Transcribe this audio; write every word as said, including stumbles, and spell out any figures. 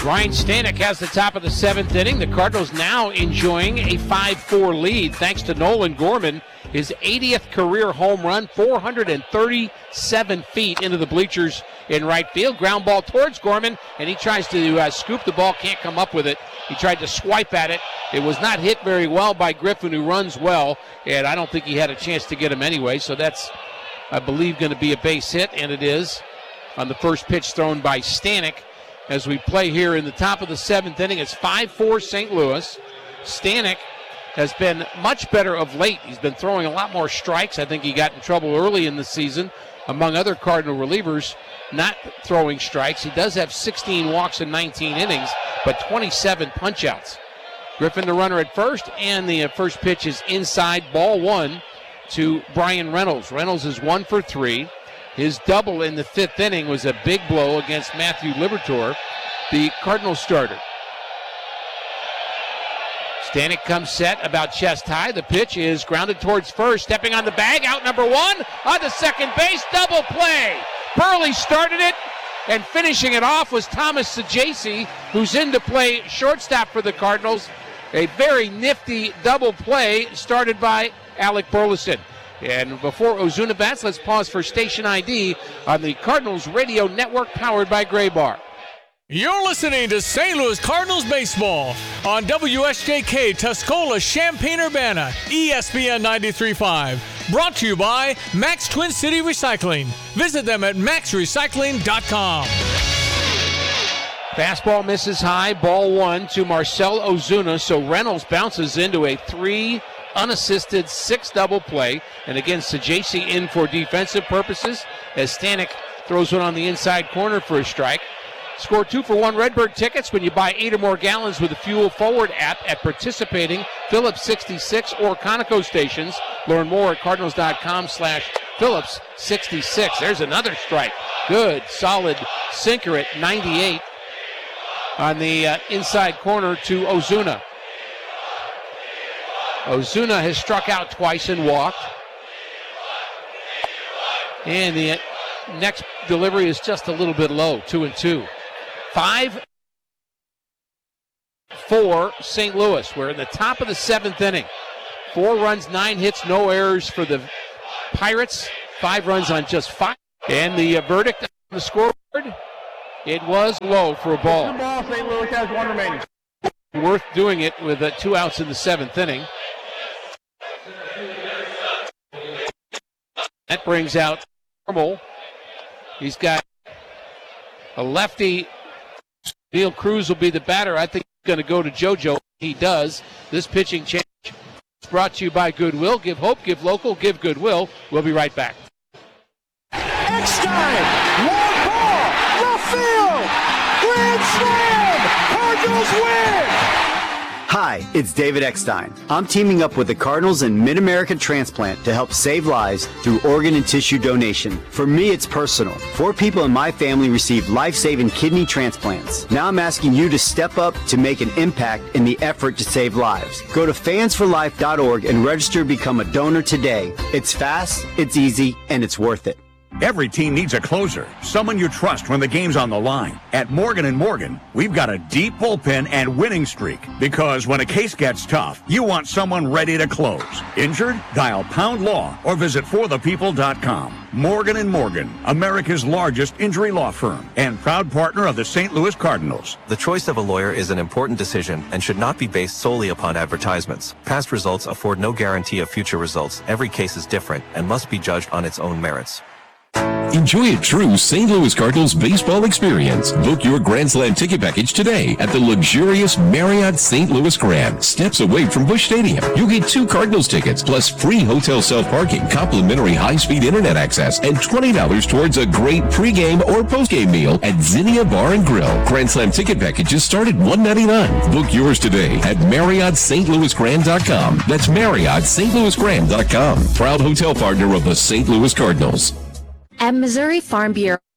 Ryan Stanek has the top of the seventh inning. The Cardinals now enjoying a five four lead thanks to Nolan Gorman. His eightieth career home run, four hundred thirty-seven feet into the bleachers in right field. Ground ball towards Gorman, and he tries to uh, scoop the ball, can't come up with it. He tried to swipe at it. It was not hit very well by Griffin, who runs well, and I don't think he had a chance to get him anyway. So that's, I believe, going to be a base hit, and it is on the first pitch thrown by Stanek. As we play here in the top of the seventh inning, it's five four Saint Louis. Stanek has been much better of late. He's been throwing a lot more strikes. I think he got in trouble early in the season, among other Cardinal relievers, not throwing strikes. He does have sixteen walks in nineteen innings, but twenty-seven punch-outs. Griffin the runner at first, and the first pitch is inside, ball one to Brian Reynolds. Reynolds is one for three. His double in the fifth inning was a big blow against Matthew Liberatore, the Cardinals starter. Stanek comes set about chest high. The pitch is grounded towards first. Stepping on the bag, out number one. On to second base, double play. Burley started it, and finishing it off was Thomas Saggese, who's in to play shortstop for the Cardinals. A very nifty double play started by Alec Burleson. And before Ozuna bats, let's pause for station I D on the Cardinals Radio Network, powered by Gray Bar. You're listening to Saint Louis Cardinals baseball on W S J K Tuscola, Champaign-Urbana, E S P N ninety-three point five. Brought to you by Max Twin City Recycling. Visit them at max recycling dot com. Fastball misses high, ball one to Marcell Ozuna, so Reynolds bounces into a three unassisted six double play. And again, Saggese in for defensive purposes as Stanek throws one on the inside corner for a strike. Score two for one Redbird tickets when you buy eight or more gallons with the Fuel Forward app at participating Phillips sixty-six or Conoco stations. Learn more at cardinals.com slash Phillips sixty-six. There's another strike. Good, solid sinker at ninety-eight on the uh, inside corner to Ozuna. Ozuna has struck out twice and walked. And the next delivery is just a little bit low, two and two. Five, four, Saint Louis. We're in the top of the seventh inning. Four runs, nine hits, no errors for the Pirates. Five runs on just five. And the uh, verdict on the scoreboard, it was low for a ball. Two ball, Saint Louis has one remaining. Worth doing it with uh, two outs in the seventh inning. That brings out Normal. He's got a lefty. Neil Cruz will be the batter. I think he's going to go to JoJo. He does. This pitching change is brought to you by Goodwill. Give hope, give local, give Goodwill. We'll be right back. Eckstein, long ball, left field, grand slam, Cardinals win! Hi, it's David Eckstein. I'm teaming up with the Cardinals and Mid-America Transplant to help save lives through organ and tissue donation. For me, it's personal. Four people in my family received life-saving kidney transplants. Now I'm asking you to step up to make an impact in the effort to save lives. Go to fans for life dot org and register to become a donor today. It's fast, it's easy, and it's worth it. Every team needs a closer, someone you trust when the game's on the line. At Morgan and Morgan, we've got a deep bullpen and winning streak, because when a case gets tough, you want someone ready to close. Injured? Dial Pound Law or visit for the people dot com. Morgan and Morgan, America's largest injury law firm and proud partner of the Saint Louis Cardinals. The choice of a lawyer is an important decision and should not be based solely upon advertisements. Past results afford no guarantee of future results. Every case is different and must be judged on its own merits. Enjoy a true Saint Louis Cardinals baseball experience. Book your Grand Slam ticket package today at the luxurious Marriott Saint Louis Grand, steps away from Busch Stadium. You'll get two Cardinals tickets plus free hotel self-parking, complimentary high-speed internet access, and twenty dollars towards a great pregame or postgame meal at Zinnia Bar and Grill. Grand Slam ticket packages start at one hundred ninety-nine dollars. Book yours today at Marriott Saint Louis Grand dot com. That's Marriott Saint Louis Grand dot com. Proud hotel partner of the Saint Louis Cardinals. At Missouri Farm Bureau,